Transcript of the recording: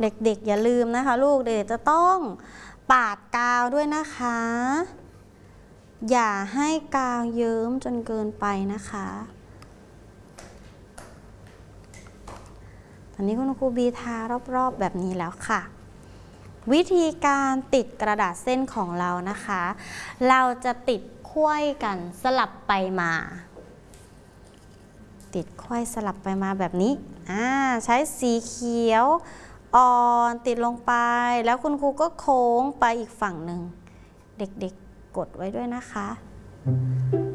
เด็กๆอย่าลืมนะคะลูกเด็กๆจะต้องปาดกาวด้วยนะคะอย่าให้กาวเยิ้มจนเกินไปนะคะตอนนี้คุณครูบีทารอบๆแบบนี้แล้วค่ะวิธีการติดกระดาษเส้นของเรานะคะเราจะติดไขว้กันสลับไปมาติดไขว้สลับไปมาแบบนี้ใช้สีเขียวอ่อนติดลงไปแล้วคุณครูก็โค้งไปอีกฝั่งหนึ่งเด็กๆกดไว้ด้วยนะคะ